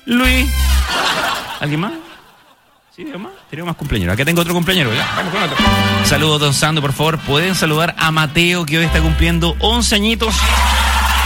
Luis. ¿Alguien más? ¿Sí, digo más? Tenemos más cumpleaños. Acá tengo otro cumpleañero, ya. Vamos con otro. Saludos, don Sando, por favor. ¿Pueden saludar a Mateo, que hoy está cumpliendo 11 añitos?